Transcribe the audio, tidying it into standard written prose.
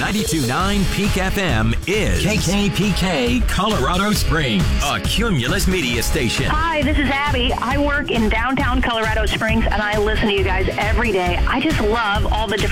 92.9 Peak FM is KKPK Colorado Springs, a Cumulus media station. Hi, this is Abby. I work in downtown Colorado Springs, and I listen to you guys every day. I just love all the different